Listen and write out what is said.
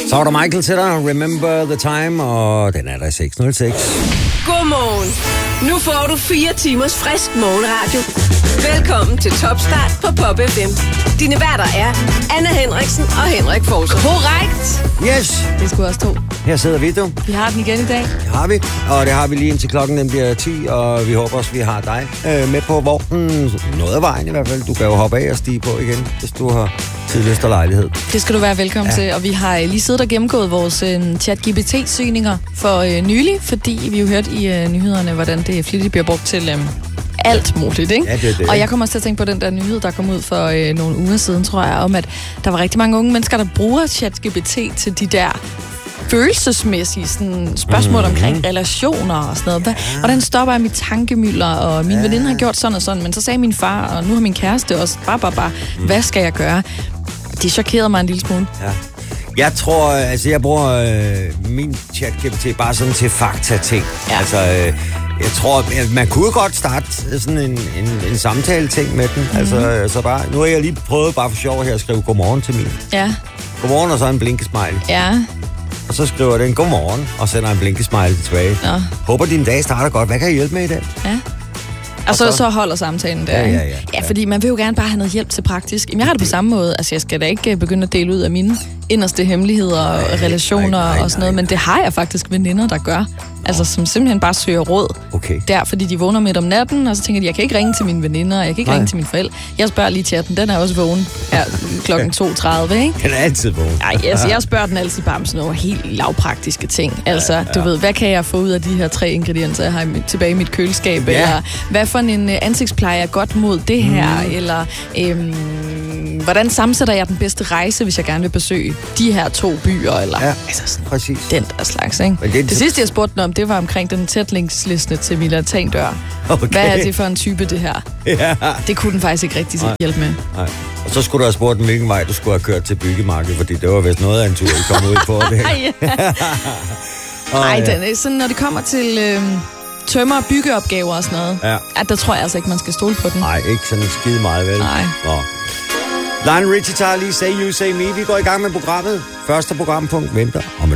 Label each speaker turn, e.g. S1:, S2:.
S1: Så var der Michael til dig, Remember the Time, og den er der 606.
S2: Godmorgen. Nu får du 4 timers frisk morgenradio. Velkommen til Topstart på Pop FM. Dine værter er Anna Henriksen og Henrik Forsum.
S3: Korrekt.
S1: Yes.
S3: Det skulle også 2.
S1: Her sidder vi, du.
S3: Vi har den igen i dag.
S1: Det har vi, og det har vi lige indtil klokken den bliver 10, og vi håber også, vi har dig med på vognen. Noget af vejen i hvert fald. Du kan jo hoppe af og stige på igen, hvis du har tid, lyst og lejlighed.
S3: Det skal du være velkommen til, og vi har lige siddet og gennemgået vores ChatGPT-søgninger for nylig, fordi vi jo hørte i nyhederne, hvordan det flittigt bliver brugt til alt muligt, ikke?
S1: Ja, det.
S3: Og jeg kommer også til at tænke på den der nyhed, der kom ud for nogle uger siden, tror jeg, om at der var rigtig mange unge mennesker, der bruger ChatGPT til de der følelsesmæssige sådan, spørgsmål omkring relationer og sådan noget. Hvordan stopper jeg mit tankemylder, og min veninde har gjort sådan og sådan, men så sagde min far, og nu har min kæreste også, hvad skal jeg gøre? Det chokerede mig en lille smule.
S1: Ja. Jeg tror, jeg bruger min ChatGPT bare sådan til fakta-ting.
S3: Ja.
S1: Altså, jeg tror, man kunne godt starte sådan en samtale-ting med den. Altså, så bare, nu har jeg lige prøvet bare for sjov her at skrive godmorgen til min.
S3: Ja.
S1: Godmorgen, og så en blinkesmiley.
S3: Ja.
S1: Og så skriver den godmorgen, og sender en blinkesmiley tilbage.
S3: Nå.
S1: Håber, din dag starter godt. Hvad kan jeg hjælpe med i dag?
S3: Ja. Og så holder samtalen der,
S1: ja.
S3: Ja, fordi man vil jo gerne bare have noget hjælp til praktisk. Jamen, jeg har det på samme måde. Altså, jeg skal da ikke begynde at dele ud af mine inderste hemmeligheder og relationer og sådan noget, men det har jeg faktisk veninder, der gør. Altså, som simpelthen bare søger råd.
S1: Okay.
S3: Der, fordi de vågner midt om natten, og så tænker de, jeg kan ikke ringe til mine veninder, jeg kan ikke ringe til mine forældre. Jeg spørger lige chatten, den er også vågen her klokken 2:30, ikke?
S1: Den er altid vågen.
S3: Ej, altså, jeg spørger den altid bare om sådan nogle helt lavpraktiske ting. Altså, du ved, hvad kan jeg få ud af de her 3 ingredienser, jeg har tilbage i mit køleskab?
S1: Ja.
S3: Eller hvad for en ansigtspleje er godt mod det her? Eller hvordan sammensætter jeg den bedste rejse, hvis jeg gerne vil besøge de her 2 byer? Eller, altså sådan,
S1: præcis.
S3: Den der slags, ikke? Det sidste, jeg spurgte den om, det var omkring den tætlingsliste til min altandør.
S1: Okay.
S3: Hvad er det for en type, det her?
S1: Ja.
S3: Det kunne den faktisk ikke rigtig hjælpe med.
S1: Nej. Og så skulle du have spurgt, hvilken vej du skulle have kørt til byggemarkedet, fordi det var vist noget af en tur, I kom ud på.
S3: Nej, sådan, når det kommer til tømmer- og byggeopgaver og sådan noget, der tror jeg altså ikke, man skal stole på den.
S1: Nej, ikke sådan skide meget, vel?
S3: Nej.
S1: Lionel Richie tager lige Say You, Say Me. Vi går i gang med programmet. Første programpunkt venter om et